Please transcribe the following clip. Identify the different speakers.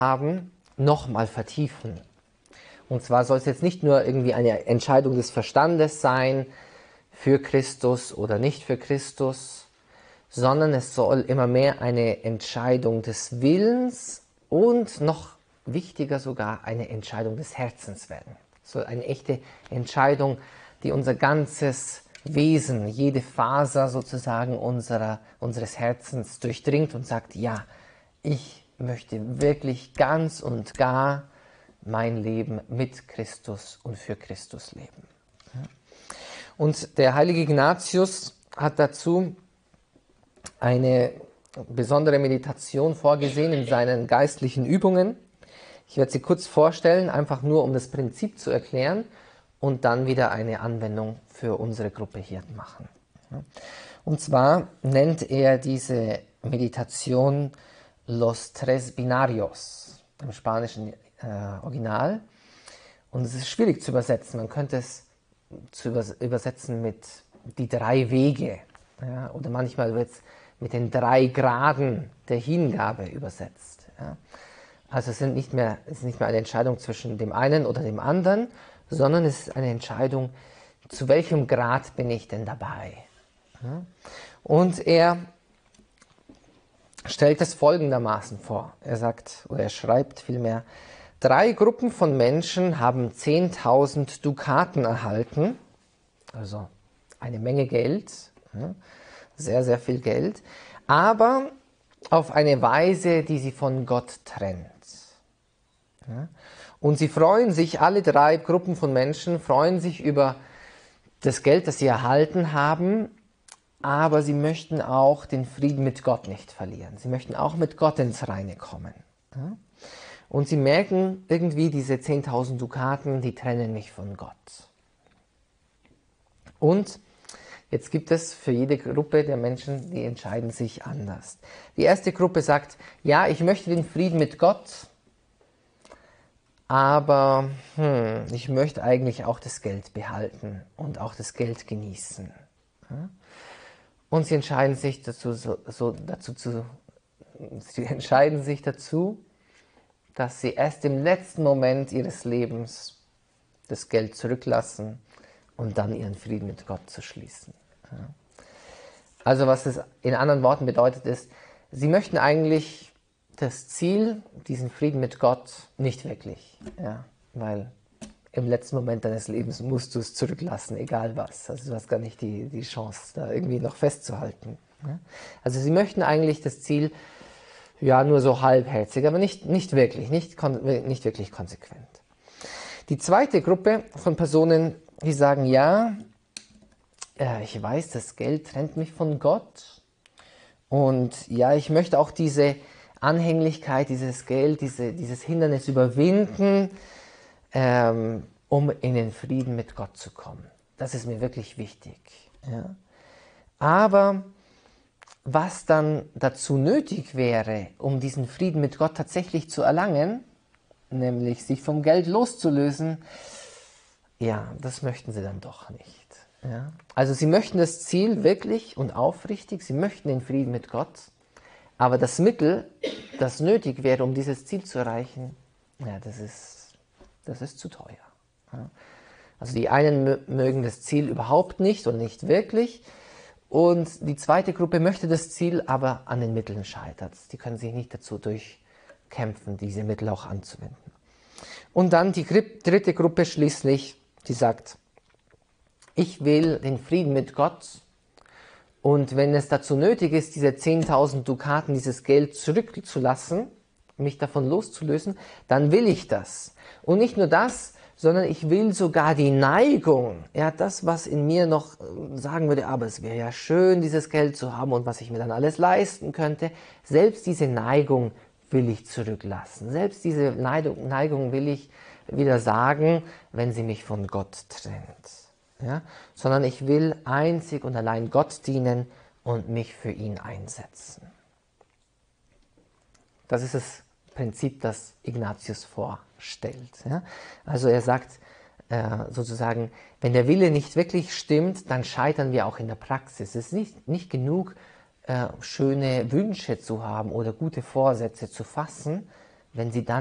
Speaker 1: haben, nochmal vertiefen. Und zwar soll es jetzt nicht nur irgendwie eine Entscheidung des Verstandes sein, für Christus oder nicht für Christus, sondern es soll immer mehr eine Entscheidung des Willens und noch wichtiger sogar eine Entscheidung des Herzens werden. Es soll eine echte Entscheidung, die unser ganzes Wesen, jede Faser sozusagen unseres Herzens durchdringt und sagt, ja, ich möchte wirklich ganz und gar mein Leben mit Christus und für Christus leben. Und der heilige Ignatius hat dazu eine besondere Meditation vorgesehen in seinen geistlichen Übungen. Ich werde sie kurz vorstellen, einfach nur um das Prinzip zu erklären und dann wieder eine Anwendung für unsere Gruppe hier machen. Und zwar nennt er diese Meditation Los Tres Binarios im spanischen Original. Und es ist schwierig zu übersetzen. Man könnte es übersetzen mit die 3 Wege. Ja, oder manchmal wird es mit den 3 Graden der Hingabe übersetzt. Ja. Also es ist nicht mehr eine Entscheidung zwischen dem einen oder dem anderen, sondern es ist eine Entscheidung, zu welchem Grad bin ich denn dabei. Ja. Und er stellt es folgendermaßen vor. Er sagt, oder er schreibt vielmehr, 3 Gruppen von Menschen haben 10.000 Dukaten erhalten, also eine Menge Geld, sehr, sehr viel Geld, aber auf eine Weise, die sie von Gott trennt. Und sie freuen sich, alle 3 Gruppen von Menschen freuen sich über das Geld, das sie erhalten haben, aber sie möchten auch den Frieden mit Gott nicht verlieren. Sie möchten auch mit Gott ins Reine kommen. Und sie merken irgendwie, diese 10.000 Dukaten, die trennen mich von Gott. Und jetzt gibt es für jede Gruppe der Menschen, die entscheiden sich anders. Die erste Gruppe sagt, ja, ich möchte den Frieden mit Gott, aber ich möchte eigentlich auch das Geld behalten und auch das Geld genießen. Und sie entscheiden sich dazu, dass sie erst im letzten Moment ihres Lebens das Geld zurücklassen und dann ihren Frieden mit Gott zu schließen. Also was es in anderen Worten bedeutet ist, sie möchten eigentlich das Ziel, diesen Frieden mit Gott, nicht wirklich. Ja, weil im letzten Moment deines Lebens musst du es zurücklassen, egal was. Also du hast gar nicht die Chance, da irgendwie noch festzuhalten. Ja? Also sie möchten eigentlich das Ziel, ja, nur so halbherzig, aber nicht wirklich, nicht wirklich konsequent. Die zweite Gruppe von Personen, die sagen, ja, ich weiß, das Geld trennt mich von Gott und ja, ich möchte auch diese Anhänglichkeit, dieses Geld, dieses Hindernis überwinden, um in den Frieden mit Gott zu kommen. Das ist mir wirklich wichtig. Ja. Aber was dann dazu nötig wäre, um diesen Frieden mit Gott tatsächlich zu erlangen, nämlich sich vom Geld loszulösen, ja, das möchten sie dann doch nicht. Ja. Also sie möchten das Ziel wirklich und aufrichtig, sie möchten den Frieden mit Gott, aber das Mittel, das nötig wäre, um dieses Ziel zu erreichen, ja, das ist zu teuer. Ja. Also die einen mögen das Ziel überhaupt nicht und nicht wirklich, und die zweite Gruppe möchte das Ziel, aber an den Mitteln scheitert. Die können sich nicht dazu durchkämpfen, diese Mittel auch anzuwenden. Und dann die dritte Gruppe schließlich, die sagt, ich will den Frieden mit Gott und wenn es dazu nötig ist, diese 10.000 Dukaten, dieses Geld zurückzulassen, mich davon loszulösen, dann will ich das. Und nicht nur das, sondern ich will sogar die Neigung, ja, das, was in mir noch sagen würde, aber es wäre ja schön, dieses Geld zu haben und was ich mir dann alles leisten könnte, selbst diese Neigung will ich zurücklassen. Selbst diese Neigung will ich wieder sagen, wenn sie mich von Gott trennt. Ja? Sondern ich will einzig und allein Gott dienen und mich für ihn einsetzen. Das ist das Prinzip, das Ignatius vorstellt. Ja? Also er sagt sozusagen, wenn der Wille nicht wirklich stimmt, dann scheitern wir auch in der Praxis. Es ist nicht genug, schöne Wünsche zu haben oder gute Vorsätze zu fassen, wenn sie dann